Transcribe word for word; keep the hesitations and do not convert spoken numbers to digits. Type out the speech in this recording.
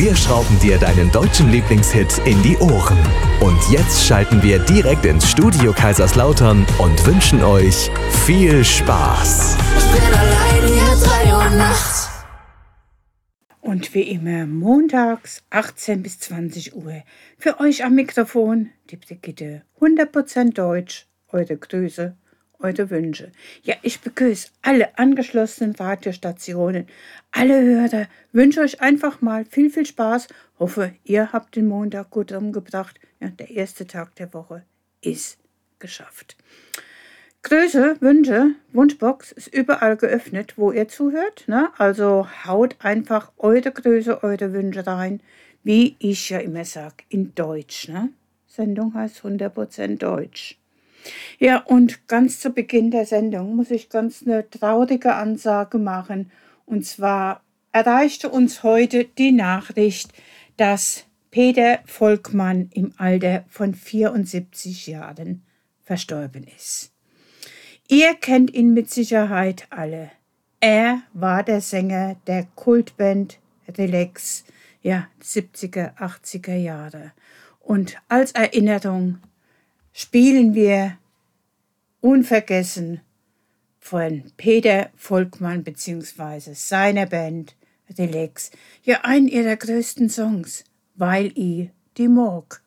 Wir schrauben dir deinen deutschen Lieblingshit in die Ohren. Und jetzt schalten wir direkt ins Studio Kaiserslautern und wünschen euch viel Spaß. Ich bin allein hier drei Uhr nachts. Und wie immer montags achtzehn bis zwanzig Uhr für euch am Mikrofon die Brigitte, hundert Prozent Deutsch, eure Grüße, eure Wünsche. Ja, ich begrüße alle angeschlossenen Radiostationen, alle Hörer, wünsche euch einfach mal viel, viel Spaß. Hoffe, ihr habt den Montag gut umgebracht. Ja, der erste Tag der Woche ist geschafft. Grüße, Wünsche, Wunschbox ist überall geöffnet, wo ihr zuhört. Ne? Also haut einfach eure Grüße, eure Wünsche rein, wie ich ja immer sage, in Deutsch. Ne? Sendung heißt hundert Prozent Deutsch. Ja, und ganz zu Beginn der Sendung muss ich ganz eine traurige Ansage machen. Und zwar erreichte uns heute die Nachricht, dass Peter Volkmann im Alter von vierundsiebzig Jahren verstorben ist. Ihr kennt ihn mit Sicherheit alle. Er war der Sänger der Kultband Relax, ja, siebziger, achtziger Jahre. Und als Erinnerung spielen wir unvergessen von Peter Volkmann bzw. seiner Band Relax, ja, einen ihrer größten Songs, Weil i die mag.